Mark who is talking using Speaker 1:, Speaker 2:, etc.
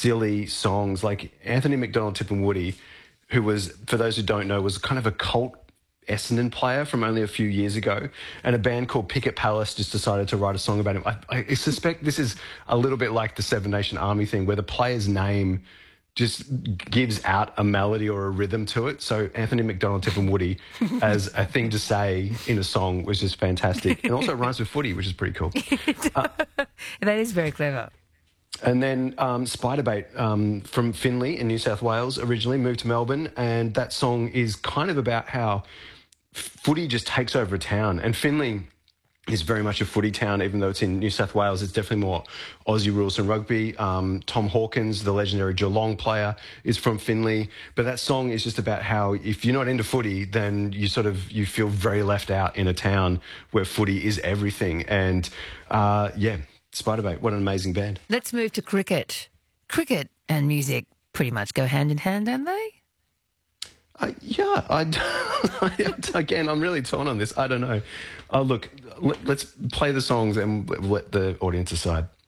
Speaker 1: silly songs. Like Anthony McDonald, Tip and Woody, who was, for those who don't know, was kind of a cult Essendon player from only a few years ago, and a band called Picket Palace just decided to write a song about him. I suspect this is a little bit like the Seven Nation Army thing, where the player's name just gives out a melody or a rhythm to it. So Anthony McDonald, Tip and Woody as a thing to say in a song was just fantastic. And also rhymes with footy, which is pretty cool.
Speaker 2: That is very clever.
Speaker 1: And then Spiderbait from Finley in New South Wales originally moved to Melbourne, and that song is kind of about how footy just takes over a town. And Finley is very much a footy town, even though it's in New South Wales. It's definitely more Aussie rules than rugby. Tom Hawkins, the legendary Geelong player, is from Finley. But that song is just about how if you're not into footy, then you feel very left out in a town where footy is everything. And Spiderbait, what an amazing band.
Speaker 2: Let's move to cricket. Cricket and music pretty much go hand in hand, don't they?
Speaker 1: Again, I'm really torn on this. I don't know. Look, let's play the songs and let the audience decide.